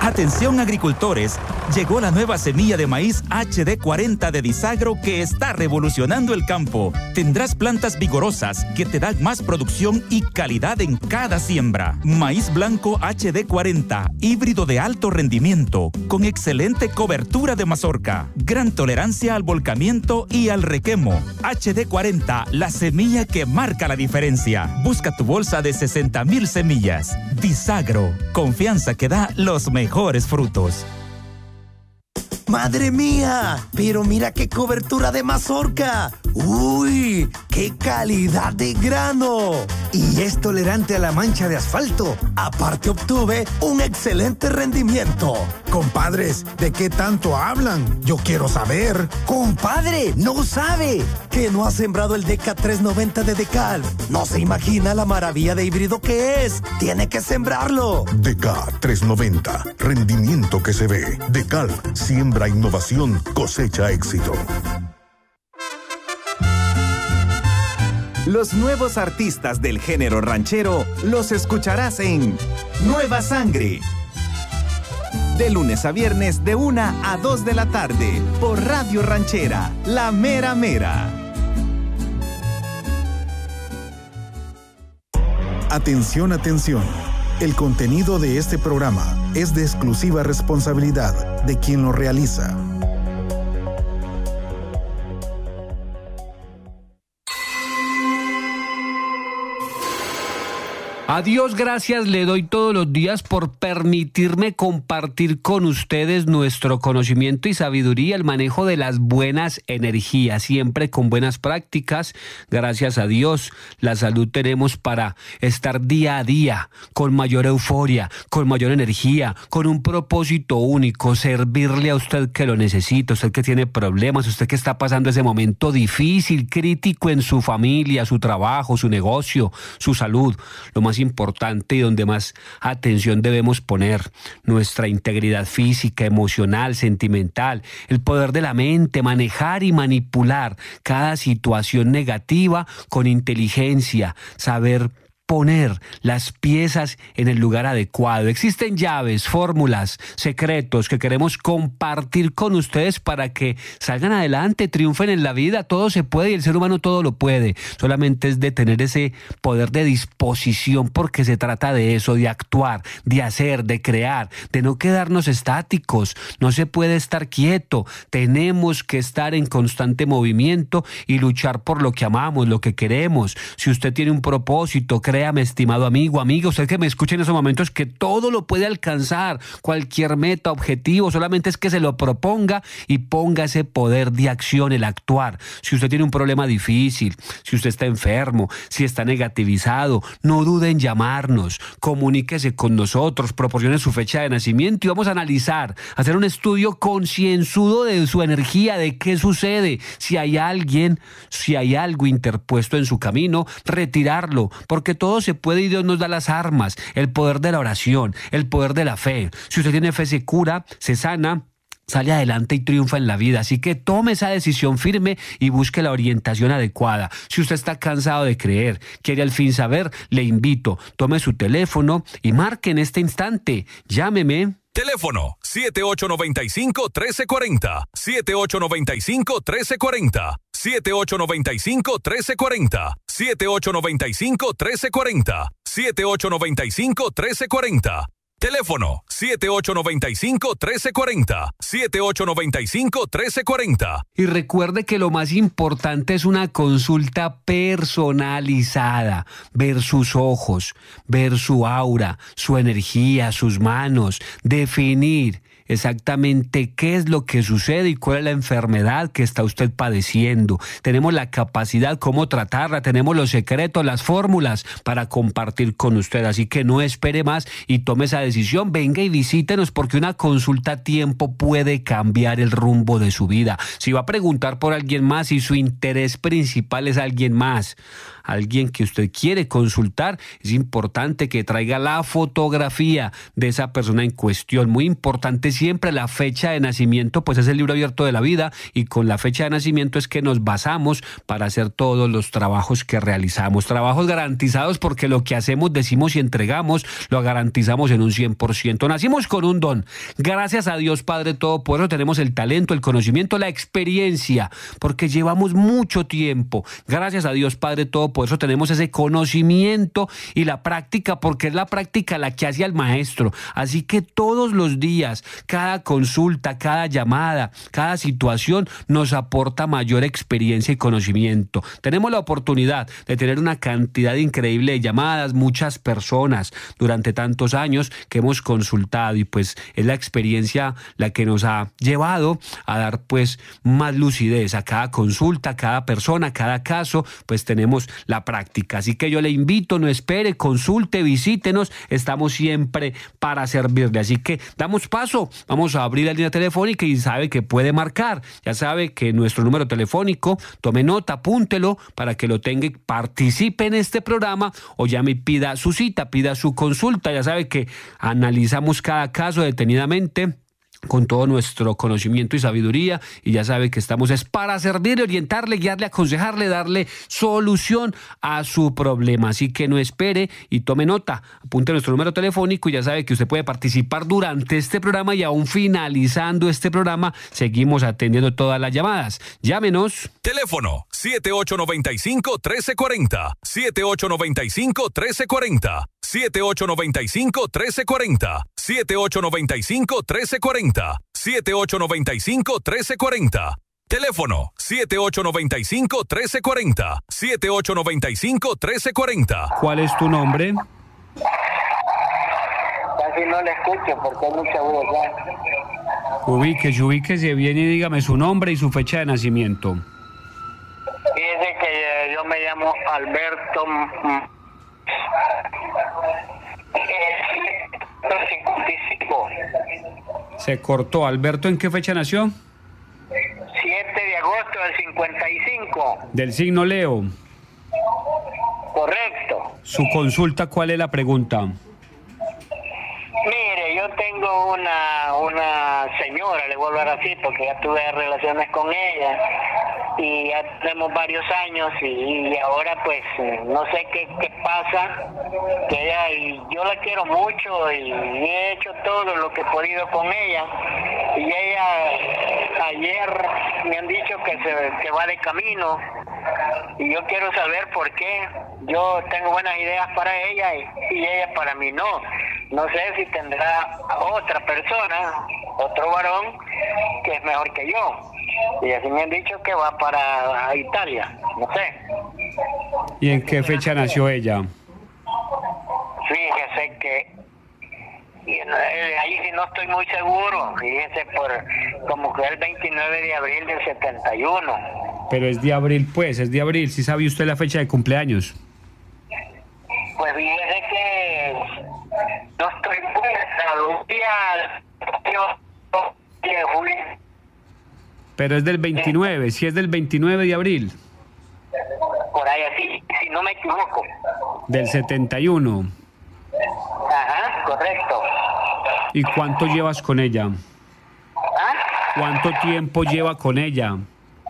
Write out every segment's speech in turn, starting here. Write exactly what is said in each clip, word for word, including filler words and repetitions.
Atención agricultores, llegó la nueva semilla de maíz H D cuarenta de Disagro que está revolucionando el campo. Tendrás plantas vigorosas que te dan más producción y calidad en cada siembra. Maíz blanco H D cuarenta, híbrido de alto rendimiento, con excelente cobertura de mazorca, gran tolerancia al volcamiento y al requemo. H D cuarenta, la semilla que marca la diferencia. Busca tu bolsa de sesenta mil semillas. Disagro, confianza que da los mejores frutos. ¡Madre mía! Pero mira qué cobertura de mazorca. ¡Uy! ¡Qué calidad de grano! Y es tolerante a la mancha de asfalto. Aparte obtuve un excelente rendimiento. Compadres, ¿de qué tanto hablan? Yo quiero saber. ¡Compadre! ¡No sabe! ¿Que no ha sembrado el Deca trescientos noventa de Decal? No se imagina la maravilla de híbrido que es. ¡Tiene que sembrarlo! Deca trescientos noventa. Rendimiento que se ve. Decal, siembra innovación, cosecha éxito. Los nuevos artistas del género ranchero los escucharás en Nueva Sangre. De lunes a viernes de una a dos de la tarde por Radio Ranchera, La Mera Mera. Atención, atención. El contenido de este programa es de exclusiva responsabilidad de quien lo realiza. A Dios gracias le doy todos los días por permitirme compartir con ustedes nuestro conocimiento y sabiduría, el manejo de las buenas energías, siempre con buenas prácticas. Gracias a Dios, la salud tenemos para estar día a día con mayor euforia, con mayor energía, con un propósito único, servirle a usted que lo necesita, usted que tiene problemas, usted que está pasando ese momento difícil, crítico en su familia, su trabajo, su negocio, su salud. Lo más importante y donde más atención debemos poner, nuestra integridad física, emocional, sentimental, el poder de la mente, manejar y manipular cada situación negativa con inteligencia, saber poner las piezas en el lugar adecuado. Existen llaves, fórmulas, secretos que queremos compartir con ustedes para que salgan adelante, triunfen en la vida. Todo se puede y el ser humano todo lo puede. Solamente es de tener ese poder de disposición, porque se trata de eso, de actuar, de hacer, de crear, de no quedarnos estáticos. No se puede estar quieto. Tenemos que estar en constante movimiento y luchar por lo que amamos, lo que queremos. Si usted tiene un propósito, créame, estimado amigo, amiga, usted que me escucha en esos momentos, que todo lo puede alcanzar, cualquier meta, objetivo, solamente es que se lo proponga y ponga ese poder de acción, el actuar. Si usted tiene un problema difícil, si usted está enfermo, si está negativizado, no dude en llamarnos, comuníquese con nosotros, proporcione su fecha de nacimiento y vamos a analizar, hacer un estudio concienzudo de su energía, de qué sucede, si hay alguien, si hay algo interpuesto en su camino, retirarlo, porque todo Todo se puede y Dios nos da las armas, el poder de la oración, el poder de la fe. Si usted tiene fe, se cura, se sana, sale adelante y triunfa en la vida. Así que tome esa decisión firme y busque la orientación adecuada. Si usted está cansado de creer, quiere al fin saber, le invito, tome su teléfono y marque en este instante. Llámeme. Teléfono siete ocho nueve cinco, uno tres cuatro cero, siete ocho nueve cinco, uno tres cuatro cero, siete ocho nueve cinco, uno tres cuatro cero, siete ocho nueve cinco, uno tres cuatro cero, siete ocho nueve cinco, uno tres cuatro cero. Teléfono siete ocho nueve cinco, uno tres cuatro cero, siete ocho nueve cinco, uno tres cuatro cero. Y recuerde que lo más importante es una consulta personalizada, ver sus ojos, ver su aura, su energía, sus manos, definir exactamente qué es lo que sucede y cuál es la enfermedad que está usted padeciendo. Tenemos la capacidad, cómo tratarla, tenemos los secretos, las fórmulas para compartir con usted. Así que no espere más y tome esa decisión. Venga y visítenos, porque una consulta a tiempo puede cambiar el rumbo de su vida. Si va a preguntar por alguien más y su interés principal es alguien más, alguien que usted quiere consultar, es importante que traiga la fotografía de esa persona en cuestión. Muy importante siempre la fecha de nacimiento, pues es el libro abierto de la vida, y con la fecha de nacimiento es que nos basamos para hacer todos los trabajos que realizamos. Trabajos garantizados, porque lo que hacemos, decimos y entregamos, lo garantizamos en un cien por ciento. nacimos con un don. Gracias a Dios Padre Todopoderoso tenemos el talento, el conocimiento, la experiencia, porque llevamos mucho tiempo. Gracias a Dios Padre Todopoderoso tenemos ese conocimiento y la práctica, porque es la práctica la que hace al maestro. Así que todos los días, cada consulta, cada llamada, cada situación nos aporta mayor experiencia y conocimiento. Tenemos la oportunidad de tener una cantidad increíble de llamadas, muchas personas durante tantos años que hemos consultado, y pues es la experiencia la que nos ha llevado a dar pues más lucidez a cada consulta, a cada persona, a cada caso, pues tenemos la práctica. Así que yo le invito, no espere, consulte, visítenos, estamos siempre para servirle. Así que damos paso, vamos a abrir la línea telefónica y sabe que puede marcar, ya sabe que nuestro número telefónico, tome nota, apúntelo para que lo tenga, participe en este programa o llame y pida su cita, pida su consulta. Ya sabe que analizamos cada caso detenidamente con todo nuestro conocimiento y sabiduría, y ya sabe que estamos es para servirle, orientarle, guiarle, aconsejarle, darle solución a su problema. Así que no espere y tome nota, apunte nuestro número telefónico y ya sabe que usted puede participar durante este programa, y aún finalizando este programa seguimos atendiendo todas las llamadas. Llámenos. Teléfono siete ocho nueve cinco, uno tres cuatro cero, siete ocho nueve cinco, uno tres cuatro cero, siete ocho nueve cinco, uno tres cuatro cero, siete ocho nueve cinco, uno tres cuatro cero, siete ocho nueve cinco, uno tres cuatro cero. Teléfono siete ocho nueve cinco, uno tres cuatro cero, siete ocho nueve cinco, uno tres cuatro cero. ¿Cuál es tu nombre? Casi no le escucho porque hay mucha voz ya. Ubíquese, ubíquese bien y dígame su nombre y su fecha de nacimiento. Dice que eh, yo me llamo Alberto. cincuenta y cinco. Se cortó. Alberto, ¿en qué fecha nació? siete de agosto del cincuenta y cinco. Del signo Leo. Correcto. Su consulta, ¿cuál es la pregunta? Mire, yo tengo una una señora, le voy a hablar así porque ya tuve relaciones con ella y ya tenemos varios años y, y ahora pues no sé qué, qué pasa, que ella, y yo la quiero mucho y he hecho todo lo que he podido con ella, y ella ayer me han dicho que se que va de camino y yo quiero saber por qué. Yo tengo buenas ideas para ella y, y ella para mí no. No sé si tendrá otra persona, otro varón, que es mejor que yo. Y así me han dicho que va para Italia, no sé. ¿Y en qué fecha nació ella? Fíjese que y, eh, ahí sí no estoy muy seguro. Fíjese, por como que el veintinueve de abril del setenta y uno. Pero es de abril, pues, es de abril. ¿Sí sabe usted la fecha de cumpleaños? Pues fíjese que no estoy muy seguro. De julio. Pero es del veintinueve, si es del veintinueve de abril. Por ahí así, si no me equivoco. Del setenta y uno. Ajá, correcto. ¿Y cuánto llevas con ella? ¿Ah? ¿Cuánto tiempo lleva con ella? No,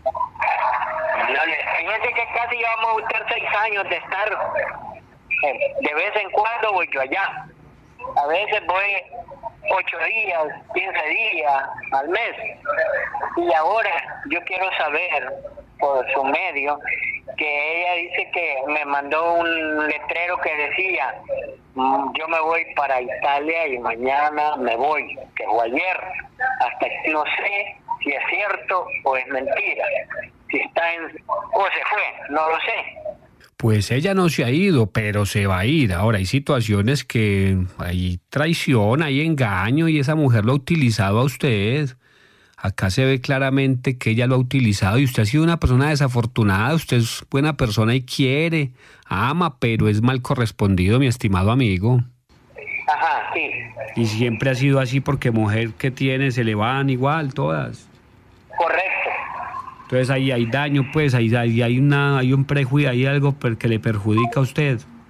fíjense que casi vamos a estar seis años de estar. Eh, de vez en cuando voy yo allá. A veces voy ocho días, quince días al mes. Y ahora yo quiero saber por su medio que ella dice que me mandó un letrero que decía: yo me voy para Italia y mañana me voy, que fue ayer. Hasta que no sé si es cierto o es mentira, si está en o se fue, no lo sé. Pues ella no se ha ido, pero se va a ir. Ahora, hay situaciones que hay traición, hay engaño, y esa mujer lo ha utilizado a usted. Acá se ve claramente que ella lo ha utilizado, y usted ha sido una persona desafortunada. Usted es buena persona y quiere, ama, pero es mal correspondido, mi estimado amigo. Ajá, sí. Y siempre ha sido así, porque mujer que tiene se le van igual todas. Correcto. Entonces ahí hay daño, pues, ahí, ahí hay una, hay un prejuicio, hay algo que le perjudica a usted.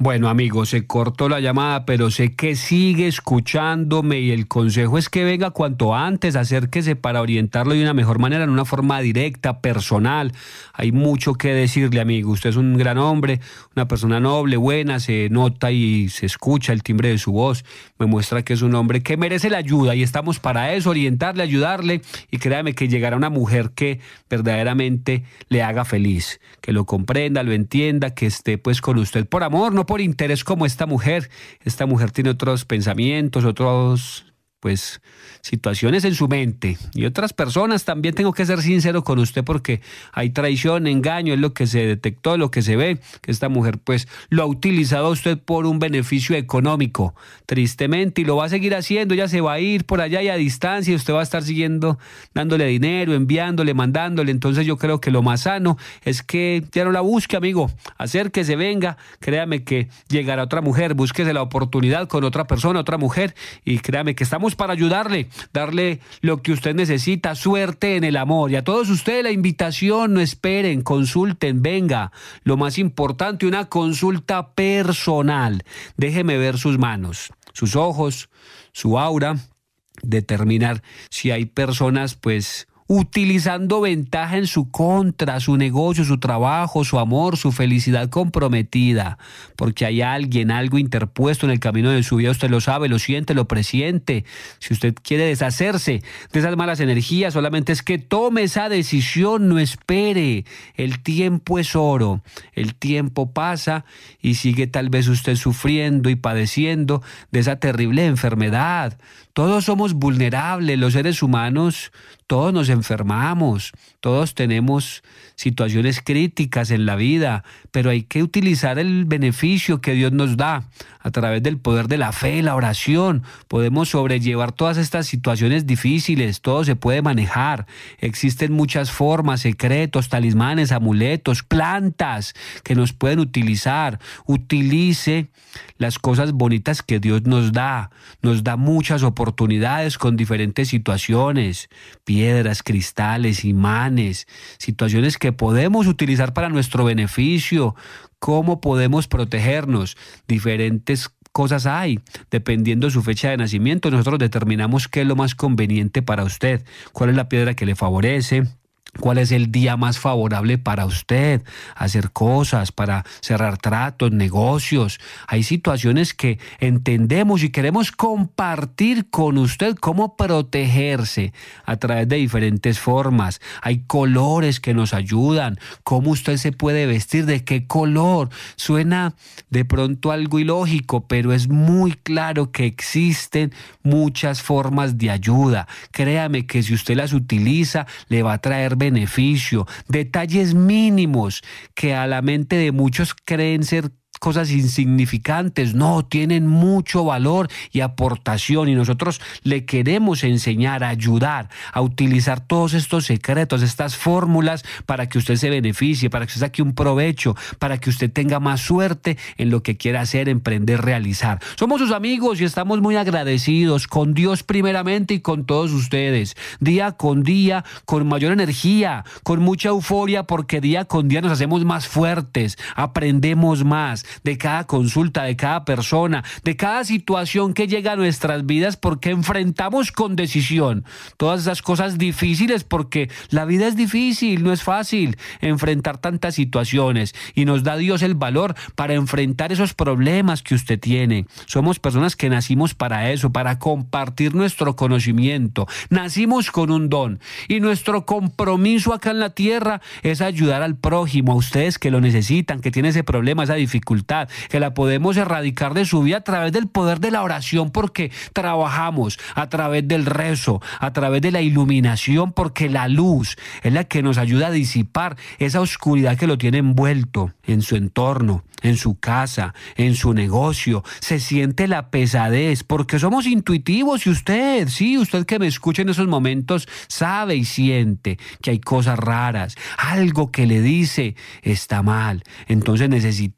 Bueno, amigos, se cortó la llamada, pero sé que sigue escuchándome y el consejo es que venga cuanto antes, acérquese para orientarlo de una mejor manera, en una forma directa, personal. Hay mucho que decirle, amigo. Usted es un gran hombre, una persona noble, buena, se nota y se escucha el timbre de su voz. Me muestra que es un hombre que merece la ayuda y estamos para eso, orientarle, ayudarle, y créame que llegará una mujer que verdaderamente le haga feliz, que lo comprenda, lo entienda, que esté pues con usted por amor, no por interés como esta mujer. Esta mujer tiene otros pensamientos, otros pues situaciones en su mente, y otras personas. También tengo que ser sincero con usted porque hay traición, engaño, es lo que se detectó, lo que se ve, que esta mujer pues lo ha utilizado a usted por un beneficio económico, tristemente, y lo va a seguir haciendo. Ella se va a ir por allá y a distancia y usted va a estar siguiendo dándole dinero, enviándole, mandándole. Entonces yo creo que lo más sano es que ya no la busque, amigo, acérquese, venga, créame que llegará otra mujer, búsquese la oportunidad con otra persona, otra mujer, y créame que estamos para ayudarle, darle lo que usted necesita, suerte en el amor. Y a todos ustedes la invitación, no esperen, consulten, venga. Lo más importante, una consulta personal. Déjeme ver sus manos, sus ojos, su aura, determinar si hay personas pues utilizando ventaja en su contra, su negocio, su trabajo, su amor, su felicidad comprometida, porque hay alguien, algo interpuesto en el camino de su vida. Usted lo sabe, lo siente, lo presiente. Si usted quiere deshacerse de esas malas energías, solamente es que tome esa decisión, no espere. El tiempo es oro, el tiempo pasa y sigue tal vez usted sufriendo y padeciendo de esa terrible enfermedad. Todos somos vulnerables, los seres humanos, todos nos enfermamos, todos tenemos situaciones críticas en la vida, pero hay que utilizar el beneficio que Dios nos da. A través del poder de la fe, la oración, podemos sobrellevar todas estas situaciones difíciles, todo se puede manejar. Existen muchas formas, secretos, talismanes, amuletos, plantas que nos pueden utilizar. Utilice las cosas bonitas que Dios nos da, nos da muchas oportunidades con diferentes situaciones, piedras, cristales, imanes, situaciones que podemos utilizar para nuestro beneficio. ¿Cómo podemos protegernos? Diferentes cosas hay, dependiendo de su fecha de nacimiento. Nosotros determinamos qué es lo más conveniente para usted, cuál es la piedra que le favorece, cuál es el día más favorable para usted, hacer cosas, para cerrar tratos, negocios. Hay situaciones que entendemos y queremos compartir con usted cómo protegerse a través de diferentes formas. Hay colores que nos ayudan, cómo usted se puede vestir, de qué color. Suena de pronto algo ilógico, pero es muy claro que existen muchas formas de ayuda. Créame que si usted las utiliza, le va a traer beneficio, detalles mínimos que a la mente de muchos creen ser cosas insignificantes. No, tienen mucho valor y aportación, y nosotros le queremos enseñar, a ayudar, a utilizar todos estos secretos, estas fórmulas para que usted se beneficie, para que usted saque un provecho, para que usted tenga más suerte en lo que quiera hacer, emprender, realizar. Somos sus amigos y estamos muy agradecidos con Dios primeramente y con todos ustedes. Día con día, con mayor energía, con mucha euforia, porque día con día nos hacemos más fuertes, aprendemos más de cada consulta, de cada persona, de cada situación que llega a nuestras vidas, porque enfrentamos con decisión todas esas cosas difíciles, porque la vida es difícil, no es fácil enfrentar tantas situaciones, y nos da Dios el valor para enfrentar esos problemas que usted tiene. Somos personas que nacimos para eso, para compartir nuestro conocimiento. Nacimos con un don y nuestro compromiso acá en la tierra es ayudar al prójimo, a ustedes que lo necesitan, que tienen ese problema, esa dificultad, que la podemos erradicar de su vida a través del poder de la oración, porque trabajamos a través del rezo, a través de la iluminación, porque la luz es la que nos ayuda a disipar esa oscuridad que lo tiene envuelto en su entorno, en su casa, en su negocio. Se siente la pesadez porque somos intuitivos, y usted, sí, usted que me escucha en esos momentos sabe y siente que hay cosas raras, algo que le dice está mal. Entonces necesitamos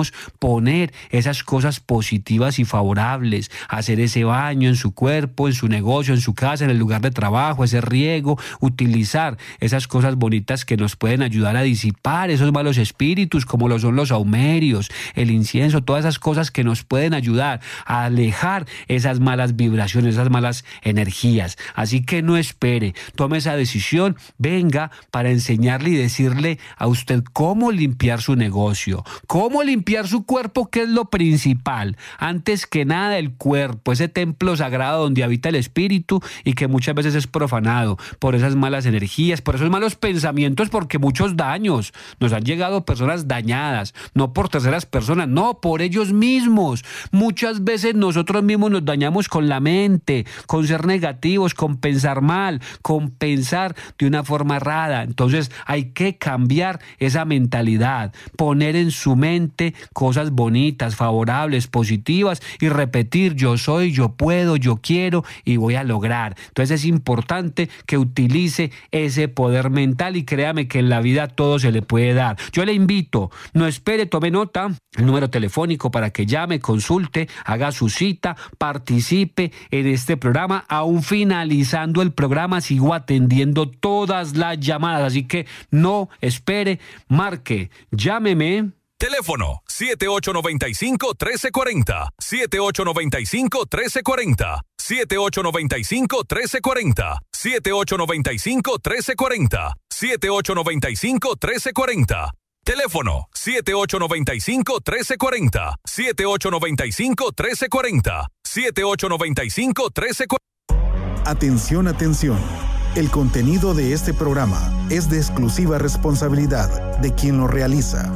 podemos poner esas cosas positivas y favorables, hacer ese baño en su cuerpo, en su negocio, en su casa, en el lugar de trabajo, ese riego, utilizar esas cosas bonitas que nos pueden ayudar a disipar esos malos espíritus, como lo son los saumerios, el incienso, todas esas cosas que nos pueden ayudar a alejar esas malas vibraciones, esas malas energías. Así que no espere, tome esa decisión, venga para enseñarle y decirle a usted cómo limpiar su negocio, cómo limpiar su cuerpo, que es lo principal. Antes que nada, el cuerpo, ese templo sagrado donde habita el espíritu y que muchas veces es profanado por esas malas energías, por esos malos pensamientos, porque muchos daños nos han llegado, personas dañadas, no por terceras personas, no, por ellos mismos. Muchas veces nosotros mismos nos dañamos con la mente, con ser negativos, con pensar mal, con pensar de una forma errada. Entonces hay que cambiar esa mentalidad, poner en su mente cosas bonitas, favorables, positivas y repetir: yo soy, yo puedo, yo quiero y voy a lograr. Entonces es importante que utilice ese poder mental y créame que en la vida todo se le puede dar. Yo le invito, no espere, tome nota, el número telefónico para que llame, consulte, haga su cita, participe en este programa. Aún finalizando el programa sigo atendiendo todas las llamadas, así que no espere, marque, llámeme. Teléfono siete ocho nueve cinco, uno tres cuatro cero, siete ocho nueve cinco, uno tres cuatro cero, siete ocho nueve cinco, uno tres cuatro cero, siete ocho nueve cinco, uno tres cuatro cero, siete ocho nueve cinco, uno tres cuatro cero. Teléfono siete ocho nueve cinco, uno tres cuatro cero, siete ocho nueve cinco, uno tres cuatro cero, siete ocho nueve cinco, uno tres cuatro cero. Atención, atención. El contenido de este programa es de exclusiva responsabilidad de quien lo realiza.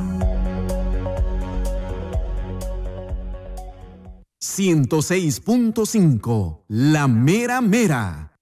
ciento seis punto cinco, La Mera Mera.